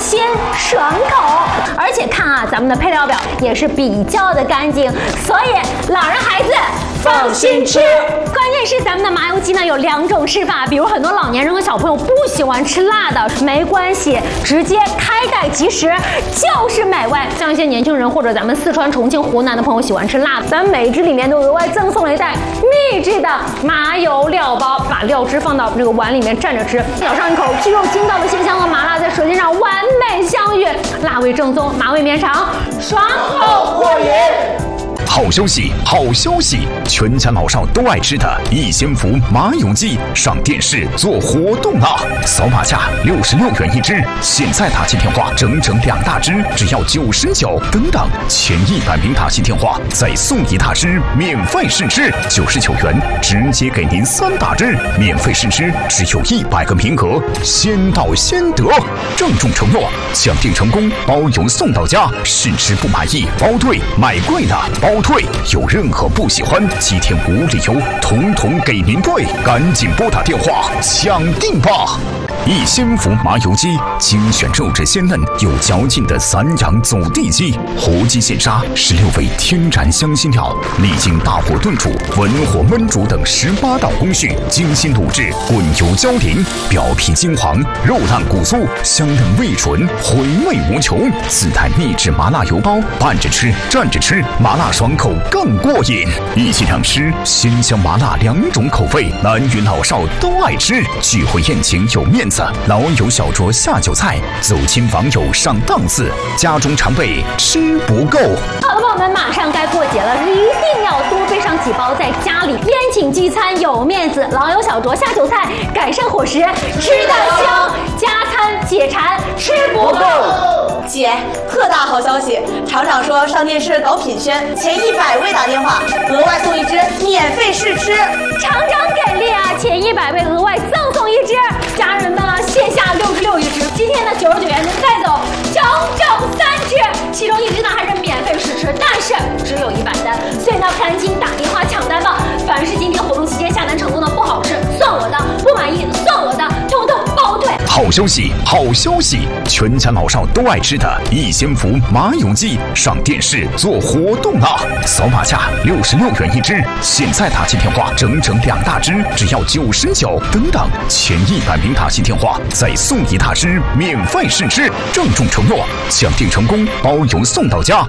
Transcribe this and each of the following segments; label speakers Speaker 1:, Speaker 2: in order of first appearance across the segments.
Speaker 1: 鲜爽口，而且看啊，咱们的配料表也是比较的干净，所以老人孩子
Speaker 2: 放心吃。
Speaker 1: 关键是咱们的麻油鸡呢有2种吃法，比如很多老年人和小朋友不喜欢吃辣的，没关系，直接开袋即食就是美味。像一些年轻人或者咱们四川、重庆、湖南的朋友喜欢吃辣的，咱们每一只里面都额外赠送了一袋秘制的麻油料包，把料汁放到这个碗里面蘸着吃，咬上一口，鸡肉筋道的鲜香和麻辣在舌尖上完美相遇，辣味正宗，麻味绵长，爽口过瘾。
Speaker 3: 好消息，好消息！全家老少都爱吃的逸仙福麻油鸡上电视做活动啦！扫码价66元一只，现在打进电话整整2大只，只要99。等等，前100名打进电话再送1大只，免费试吃99元，直接给您3大只，免费试吃，只有100个名额，先到先得。郑重承诺，抢订成功包邮送到家，试吃不满意包退，买贵的包退，有任何不喜欢7天无理由，统统给您退，赶紧拨打电话抢订吧！逸仙福麻油鸡，精选肉质鲜嫩有嚼劲的散养走地鸡，活鸡现杀，16味天然香辛料，历经大火炖煮、文火焖煮等18道工序，精心卤制，滚油焦淋，表皮金黄，肉烂骨酥，香嫩味纯，回味无穷。自带秘制麻辣油包，拌着吃，蘸着吃，麻辣爽口更过瘾。一鸡两吃，鲜香麻辣2种口味，男女老少都爱吃。聚会宴请有面子，老友小酌下酒菜，走亲访友上档次，家中常备吃不够。好的，朋友们，马上该过节了，一定要多备上几包，在家里宴请聚餐有面子，老友小酌下酒菜，改善伙食，吃得香，加餐解馋，吃不够。
Speaker 4: 姐，特大好消息！厂长说上电视搞品宣，前100位打电话，额外送1只，免费试吃。
Speaker 1: 厂长给力啊！前100位额外赠送1只，家人们啊，线下66一只，今天的99元能带走整3只，其中1只呢还是免费试吃，但是只有100单，所以呢赶紧打电话抢单吧！凡是今天活动期间下单成功的不好吃算我的，不满意算我的，统统包退。好消息，好消息！全家老少都爱吃的逸仙福麻油鸡上电视做活动啦！扫码价66元一只，现在打进电话整整2大只，只要99。等等，前100名打进电话再送1大只，免费试吃。郑重承诺，抢订成功包邮送到家。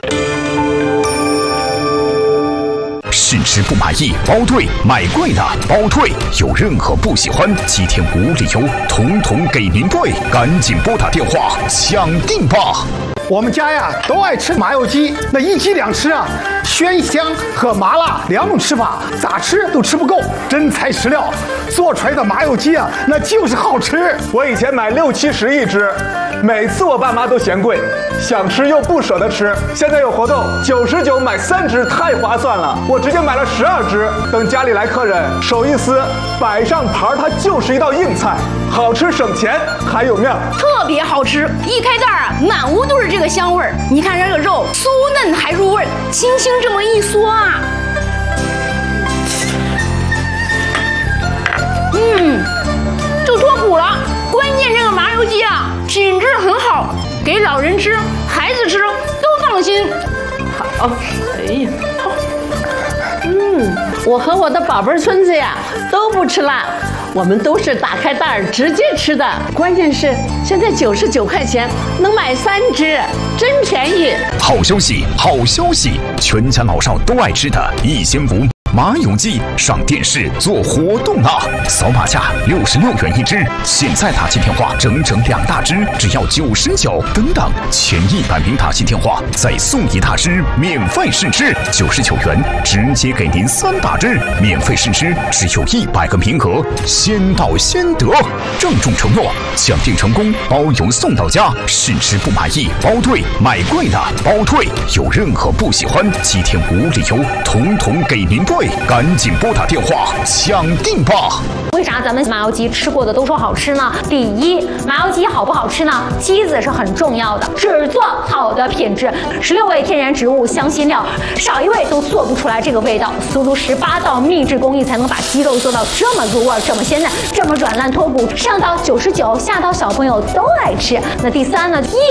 Speaker 1: 试吃不满意包退，买贵的包退，有任何不喜欢7天无理由，统统给您退，赶紧拨打电话抢订吧！
Speaker 5: 我们家呀都爱吃麻油鸡，那1鸡2吃啊，鲜香和麻辣2种吃法，咋吃都吃不够，真材实料，做出来的麻油鸡啊，那就是好吃。
Speaker 2: 我以前买60、70一只，每次我爸妈都嫌贵，想吃又不舍得吃。现在有活动，99买3只，太划算了，我直接买了12只。等家里来客人，手一撕，摆上盘，它就是一道硬菜，好吃省钱还有面儿，
Speaker 6: 特别好吃。一开袋啊，满屋都是这个香味儿。你看这个肉酥嫩还入味儿，轻轻这么一嗦啊，就脱骨了。关键这个麻油鸡啊，品质很好，给老人吃、孩子吃都放心。好，哎呀，
Speaker 7: 我和我的宝贝孙子呀都不吃辣，我们都是打开袋儿直接吃的。关键是现在99块钱能买3只，真便宜。
Speaker 3: 好消息，好消息！全家老少都爱吃的逸仙福麻油鸡上电视做活动啦！扫码价66元一只，现在打进电话整整2大只，只要99。等等，前100名打进电话再送1大只，免费试吃99元，直接给您3大只，免费试吃，只有100个名额，先到先得。郑重承诺，抢订成功包邮送到家，试吃不满意包退，买贵的包退，有任何不喜欢7天无理由，统统给您退。赶紧拨打电话抢订吧！
Speaker 1: 为啥咱们麻油鸡吃过的都说好吃呢？第一，麻油鸡好不好吃呢？鸡子是很重要的，只做好的品质，16味天然植物香辛料，少一味都做不出来这个味道。足足18道秘制工艺才能把鸡肉做到这么入味、这么鲜嫩、这么软烂脱骨，上到99，下到小朋友都爱吃。那第三呢？